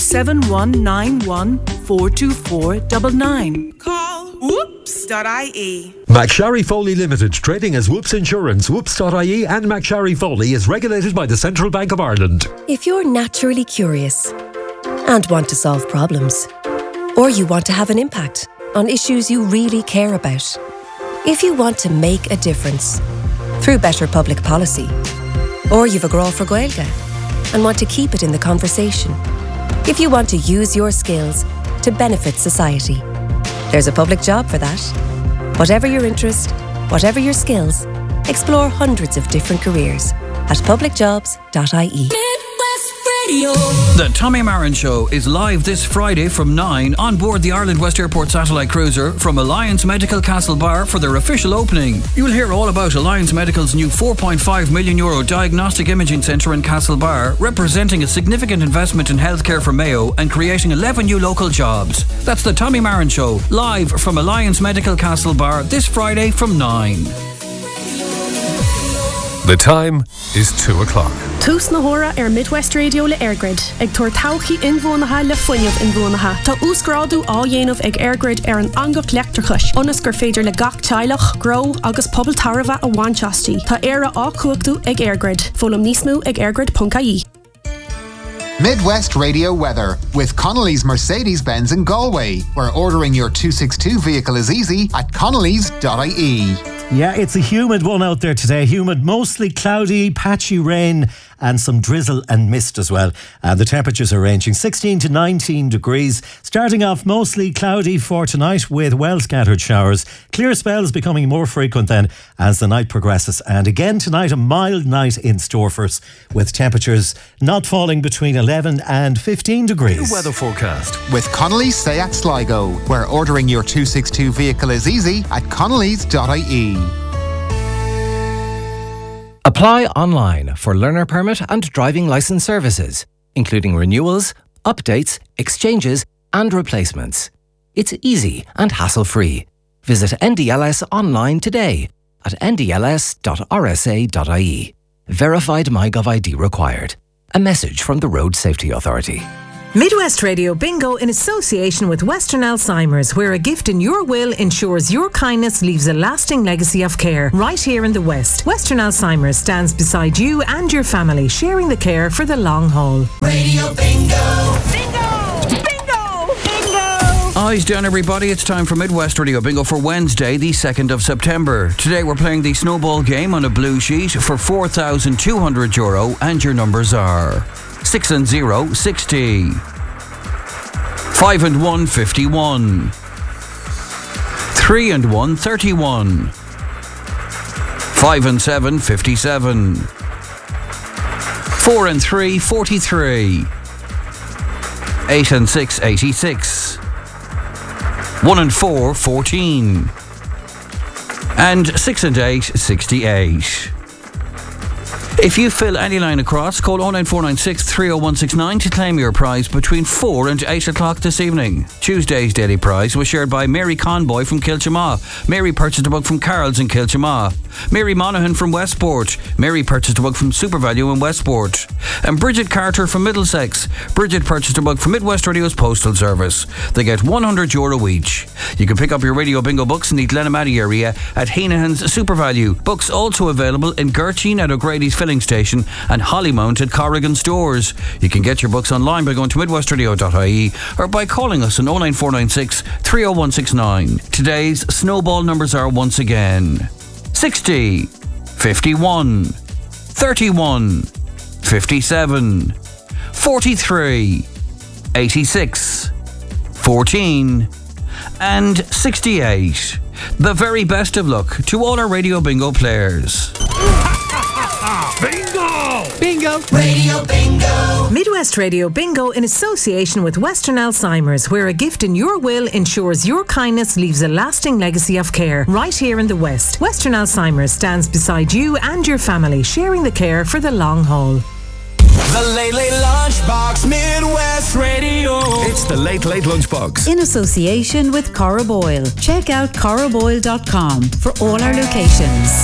07191 424 99. Call whoops.ie. McSharry Foley Limited, trading as Whoops Insurance, whoops.ie and McSharry Foley is regulated by the Central Bank of Ireland. If you're naturally curious and want to solve problems, or you want to have an impact on issues you really care about, if you want to make a difference through better public policy, or you've a grá for Gaeilge and want to keep it in the conversation, if you want to use your skills to benefit society, there's a public job for that. Whatever your interest, whatever your skills, explore hundreds of different careers at publicjobs.ie. The Tommy Marin Show is live this Friday from 9 on board the Ireland West Airport satellite cruiser from Alliance Medical Castlebar for their official opening. You'll hear all about Alliance Medical's new €4.5 million diagnostic imaging centre in Castlebar, representing a significant investment in healthcare for Mayo and creating 11 new local jobs. That's the Tommy Marin Show, live from Alliance Medical Castlebar this Friday from 9. The time is 2 o'clock. Tús na hóra Midwest Radio le Airgrid. Ag tuair tauchaí inbhuanaithe le foiineamh inbhuanaithe. Tá úsgrádu á dhéanamh ag Airgrid an angach leachtarchais. Ionas gur féidir le gach teilech, gró agus pobl tarbha a bhainteastí. Tá éire á cuachtú ag Airgrid. Fólam níos mó ag airgrid.ie. Midwest Radio weather with Connolly's Mercedes-Benz in Galway, where ordering your 262 vehicle is easy at connolly's.ie. Yeah, it's a humid one out there today. Humid, mostly cloudy, patchy rain and some drizzle and mist as well. The temperatures are ranging 16 to 19 degrees. Starting off mostly cloudy for tonight with well scattered showers. Clear spells becoming more frequent then as the night progresses. And again tonight, a mild night in store for us with temperatures not falling between 11 and 15 degrees. New weather forecast with Connolly's Seat Sligo, where ordering your 262 vehicle is easy at connolly's.ie. Apply online for learner permit and driving licence services, including renewals, updates, exchanges and replacements. It's easy and hassle-free. Visit NDLS online today at ndls.rsa.ie. Verified MyGov ID required. A message from the Road Safety Authority. Midwest Radio Bingo in association with Western Alzheimer's, where a gift in your will ensures your kindness leaves a lasting legacy of care right here in the West. Western Alzheimer's stands beside you and your family, sharing the care for the long haul. Radio Bingo! Bingo! Bingo! Bingo! Eyes down, everybody. It's time for Midwest Radio Bingo for Wednesday, the 2nd of September. Today we're playing the snowball game on a blue sheet for €4,200, and your numbers are 6 and 0, 60. 5 and 1, 51. 3 and 1, 31. 5 and 7, 57. 4 and 3, 43. 8 and 6, 86. 1 and 4, 14. And 6 and 8, 68. If you fill any line across, call 09496 30169 to claim your prize between 4 and 8 o'clock this evening. Tuesday's daily prize was shared by Mary Conboy from Kilchamaugh. Mary purchased a book from Carol's in Kilchamaugh. Mary Monaghan from Westport. Mary purchased a book from SuperValue in Westport. And Bridget Carter from Middlesex. Bridget purchased a book from Midwest Radio's Postal Service. They get €100 each. You can pick up your Radio Bingo books in the Glenamaddy area at Heenahan's SuperValue. Books also available in Gertine at O'Grady's Filling Station and Hollymount at Corrigan Stores. You can get your books online by going to midwestradio.ie or by calling us on 09496 30169. Today's snowball numbers are once again 60, 51, 31, 57, 43, 86, 14 and 68. The very best of luck to all our Radio Bingo players. Bingo! Bingo! Radio Bingo! Midwest Radio Bingo in association with Western Alzheimer's, where a gift in your will ensures your kindness leaves a lasting legacy of care right here in the West. Western Alzheimer's stands beside you and your family, sharing the care for the long haul. The Late Late Lunchbox, Midwest Radio. It's the Late Late Lunchbox. In association with Cora Boyle. Check out coraboyle.com for all our locations.